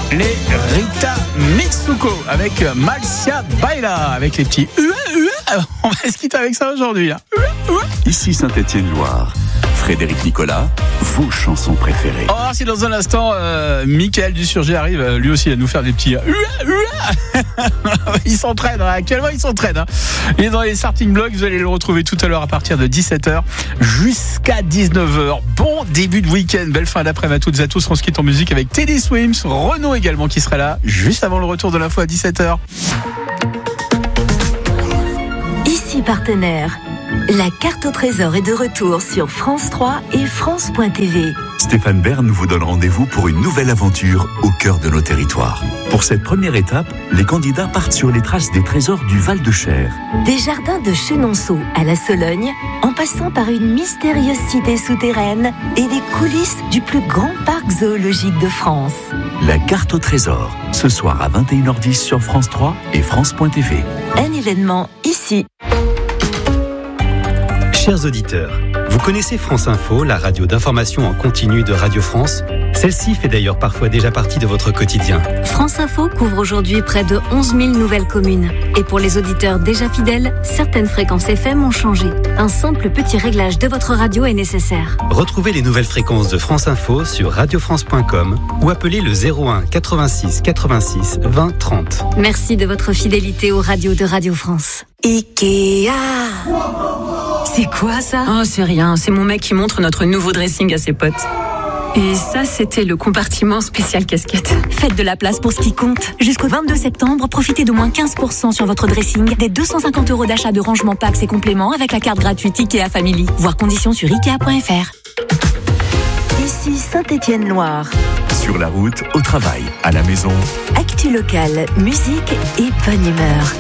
les Rita Mitsuko avec Malcia Baila, avec les petits on va se quitter avec ça aujourd'hui. Ici Saint-Étienne-Loire. Frédéric Nicolas, vos chansons préférées. On va voir si dans un instant, Mickaël Dusurgé arrive, lui aussi, à nous faire des petits il s'entraîne, actuellement il s'entraîne. Il est dans les starting blocks, vous allez le retrouver tout à l'heure à partir de 17h jusqu'à 19h. Bon début de week-end, belle fin d'après-midi à toutes et à tous. On se quitte en musique avec Teddy Swims, Renaud également qui sera là juste avant le retour de l'info à 17h. Ici partenaire. La carte au trésor est de retour sur France 3 et France.tv. Stéphane Bern vous donne rendez-vous pour une nouvelle aventure au cœur de nos territoires. Pour cette première étape, les candidats partent sur les traces des trésors du Val-de-Cher. Des jardins de Chenonceau à la Sologne, en passant par une mystérieuse cité souterraine et les coulisses du plus grand parc zoologique de France. La carte au trésor, ce soir à 21h10 sur France 3 et France.tv. Un événement ici. Chers auditeurs, vous connaissez France Info, la radio d'information en continu de Radio France. Celle-ci fait d'ailleurs parfois déjà partie de votre quotidien. France Info couvre aujourd'hui près de 11 000 nouvelles communes. Et pour les auditeurs déjà fidèles, certaines fréquences FM ont changé. Un simple petit réglage de votre radio est nécessaire. Retrouvez les nouvelles fréquences de France Info sur radiofrance.com ou appelez le 01 86 86 20 30. Merci de votre fidélité aux radios de Radio France. Ikea. C'est quoi ça ? Oh, c'est rien, c'est mon mec qui montre notre nouveau dressing à ses potes. Et ça, c'était le compartiment spécial casquette. Faites de la place pour ce qui compte. Jusqu'au 22 septembre, profitez d'au moins 15% sur votre dressing, des 250 € d'achat de rangement packs et compléments avec la carte gratuite Ikea Family. Voir conditions sur Ikea.fr. Ici Saint-Étienne-Loire. Sur la route, au travail, à la maison. Actu locale, musique et bonne humeur.